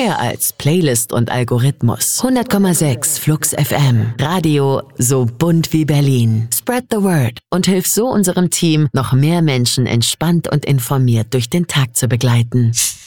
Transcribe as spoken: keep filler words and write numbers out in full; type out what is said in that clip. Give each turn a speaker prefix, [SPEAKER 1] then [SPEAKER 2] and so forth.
[SPEAKER 1] Mehr als Playlist und Algorithmus. hundert Komma sechs Flux F M. Radio so bunt wie Berlin. Spread the word und hilf so unserem Team, noch mehr Menschen entspannt und informiert durch den Tag zu begleiten.